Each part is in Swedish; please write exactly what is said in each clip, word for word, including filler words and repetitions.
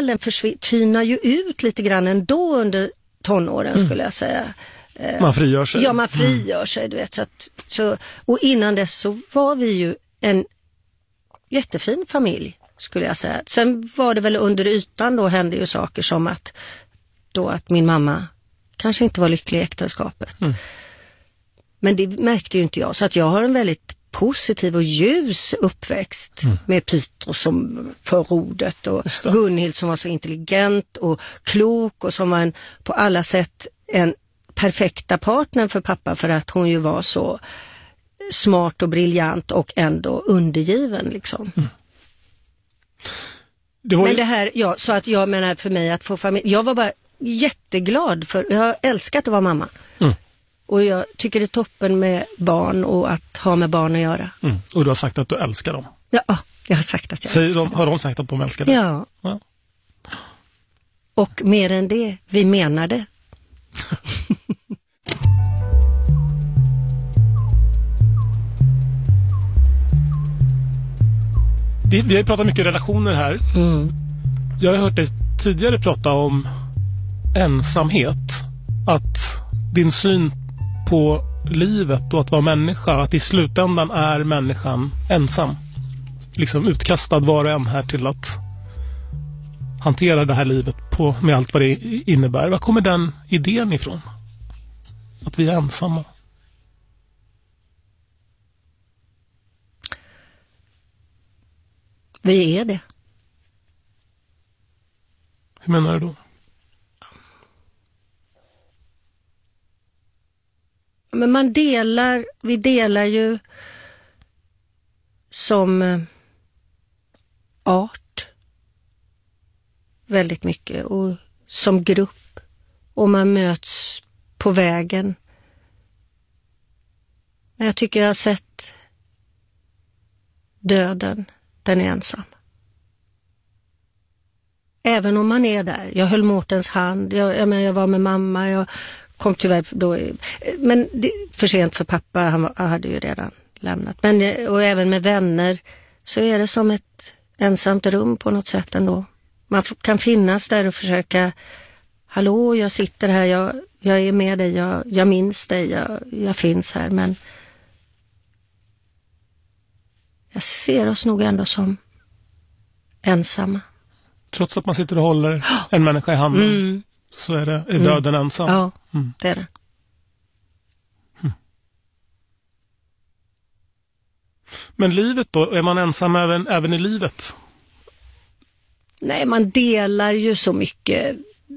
delen försvin- tynar ju ut lite grann ändå under tonåren mm. skulle jag säga. Man frigör sig. Ja, man frigör mm. sig, du vet. Så att, så, och innan dess så var vi ju en jättefin familj, skulle jag säga. Sen var det väl under ytan då hände ju saker som att, då att min mamma kanske inte var lycklig i äktenskapet. Mm. Men det märkte ju inte jag. Så att jag har en väldigt positiv och ljus uppväxt mm. med Peter som förordet och Gunhild som var så intelligent och klok och som var en, på alla sätt en perfekta partner för pappa för att hon ju var så smart och briljant och ändå undergiven liksom. Mm. Det var ju... Men det här, ja, så att jag menar för mig att få familj, jag var bara jätteglad för, jag har älskat att vara mamma. Mm. Och jag tycker det är toppen med barn och att ha med barn att göra. Mm. Och du har sagt att du älskar dem? Ja, jag har sagt att jag Säger älskar de, dem. Har de sagt att de älskar dig? Ja. ja. Och mer än det, vi menar det. det vi har ju pratat mycket relationer här. Mm. Jag har hört dig tidigare prata om ensamhet. Att din syn på livet och att vara människa, att i slutändan är människan ensam. Liksom utkastad var och en här till att hantera det här livet på, med allt vad det innebär. Var kommer den idén ifrån? Att vi är ensamma? Vi är det. Hur menar du då? Men man delar, vi delar ju som eh, art väldigt mycket och som grupp och man möts på vägen. Men jag tycker jag har sett döden, den är ensam. Även om man är där. Jag höll Mårtens hand, jag, jag, men jag var med mamma, jag kom tyvärr då, men det, för sent för pappa, han, var, han hade ju redan lämnat. Men, och även med vänner så är det som ett ensamt rum på något sätt ändå. Man kan finnas där och försöka, hallå, jag sitter här, jag, jag är med dig, jag, jag minns dig, jag, jag finns här, men jag ser oss nog ändå som ensamma. Trots att man sitter och håller en människa i handen mm. så är, det, är döden mm. ensam. Ja, mm. det är det. Mm. Men livet då? Är man ensam även, även i livet? Nej, man delar ju så mycket.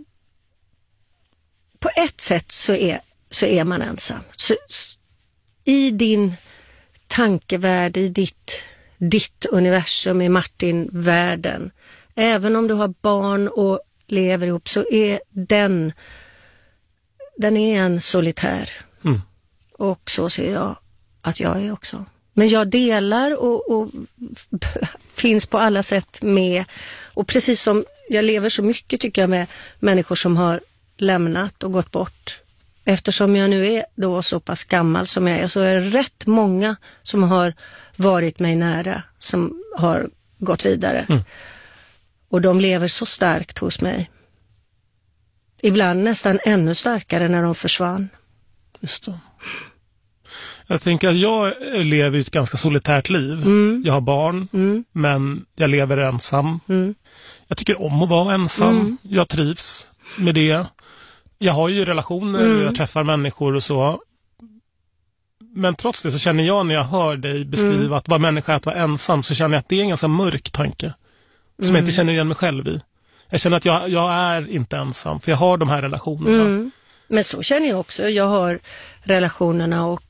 På ett sätt så är, så är man ensam. Så, i din tankevärld, i ditt, ditt universum, i Martin-världen, även om du har barn och lever ihop, så är den den är en solitär. Mm. Och så ser jag att jag är också. Men jag delar och, och finns på alla sätt med. Och precis som jag lever så mycket tycker jag med människor som har lämnat och gått bort. Eftersom jag nu är då så pass gammal som jag är, så är det rätt många som har varit mig nära, som har gått vidare. Mm. Och de lever så starkt hos mig. Ibland nästan ännu starkare när de försvann. Just det. Jag tänker att jag lever ett ganska solitärt liv. Mm. Jag har barn, mm. men jag lever ensam. Mm. Jag tycker om att vara ensam. Mm. Jag trivs med det. Jag har ju relationer mm. och jag träffar människor och så. Men trots det så känner jag när jag hör dig beskriva mm. att vara människa, att vara ensam, så känner jag att det är en ganska mörk tanke. Som mm. jag inte känner igen mig själv i. Jag känner att jag, jag är inte ensam, för jag har de här relationerna. Mm. Men så känner jag också. Jag har relationerna och...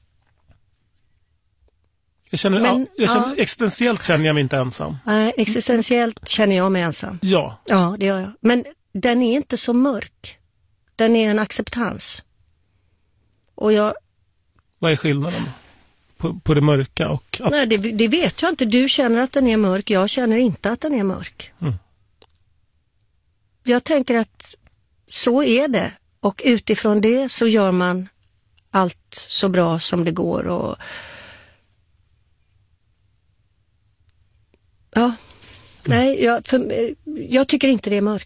Jag känner, Men, ja, jag känner ja. existentiellt känner jag mig inte ensam. Nej, existentiellt känner jag mig ensam. Ja. Ja, det gör jag. Men den är inte så mörk. Den är en acceptans. Och jag... Vad är skillnaden på, på det mörka? Och att... Nej, det, det vet jag inte. Du känner att den är mörk. Jag känner inte att den är mörk. Mm. Jag tänker att så är det. Och utifrån det så gör man allt så bra som det går. Och... Ja, nej, jag, för, jag tycker inte det är mörkt.